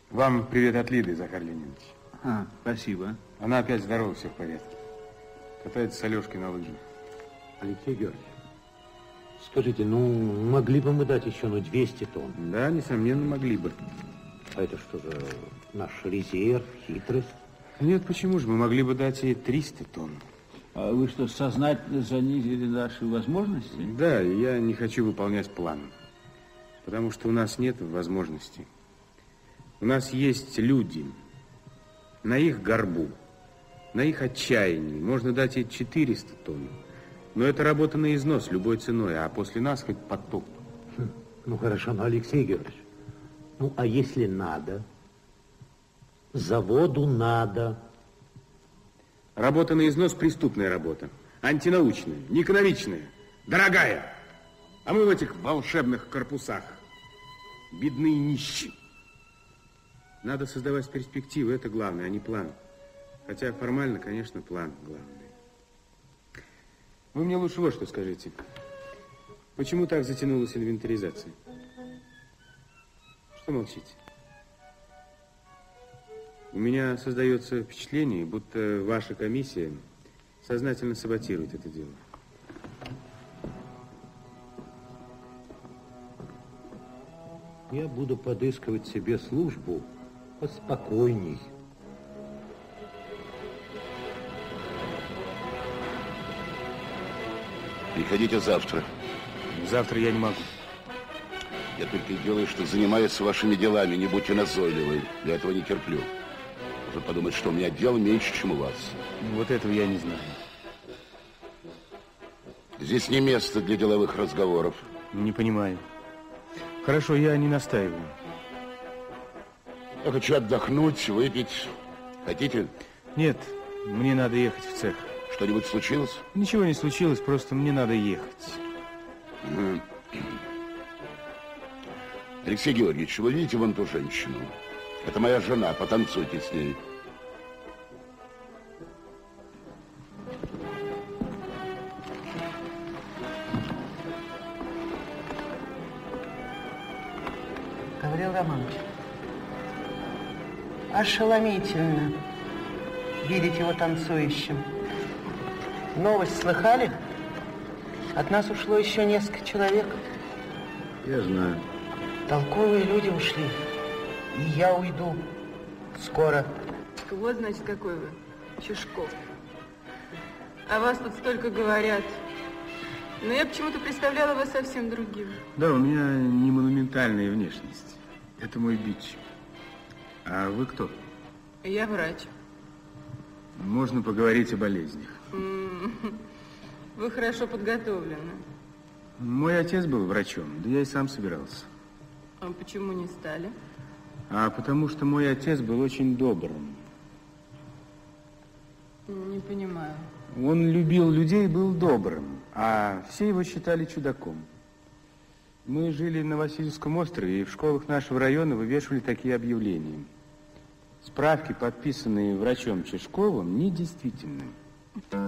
Вам привет от Лиды, Захар Леонидович. Спасибо. Она опять здорова, все в порядке. Катается с Алешкой на лыжах. Алексей Георгиевич, скажите, могли бы мы дать еще 200 тонн? Да, несомненно, могли бы. А это что же, наш резерв, хитрость? Нет, почему же? Мы могли бы дать ей 300 тонн. А вы что, сознательно занизили наши возможности? Да, и я не хочу выполнять план. Потому что у нас нет возможности. У нас есть люди. На их горбу, на их отчаянии можно дать ей 400 тонн. Но это работа на износ любой ценой, а после нас хоть потоп. Хорошо, но, Алексей Георгиевич, а если надо? Заводу надо. Работа на износ – преступная работа. Антинаучная, неэкономичная, дорогая. А мы в этих волшебных корпусах бедные и нищие. Надо создавать перспективы, это главное, а не план. Хотя формально, конечно, план главный. Вы мне лучше вот что скажите. Почему так затянулась инвентаризация? Что молчите? У меня создается впечатление, будто ваша комиссия сознательно саботирует это дело. Я буду подыскивать себе службу поспокойней. Приходите завтра. Завтра я не могу. Я только и делаю, что занимаюсь вашими делами. Не будьте назойливы. Я этого не терплю. Можно подумать, что у меня дел меньше, чем у вас. Вот этого я не знаю. Здесь не место для деловых разговоров. Не понимаю. Хорошо, я не настаиваю. Я хочу отдохнуть, выпить. Хотите? Нет, мне надо ехать в цех. Что-нибудь случилось? Ничего не случилось, просто мне надо ехать. Алексей Георгиевич, вы видите вон ту женщину? Это моя жена, потанцуйте с ней. Гаврил Романович, ошеломительно видеть его танцующим. Новость слыхали? От нас ушло еще несколько человек. Я знаю. Толковые люди ушли. И я уйду. Скоро. Вот, значит, какой вы, Чешков. О вас тут столько говорят. Но я почему-то представляла вас совсем другим. Да, у меня не монументальная внешность. Это мой бич. А вы кто? Я врач. Можно поговорить о болезнях. Вы хорошо подготовлены. Мой отец был врачом, да я и сам собирался. А почему не стали? А потому что мой отец был очень добрым. Не понимаю. Он любил людей и был добрым, а все его считали чудаком. Мы жили на Васильевском острове, и в школах нашего района вывешивали такие объявления. Справки, подписанные врачом Чешковым, недействительны.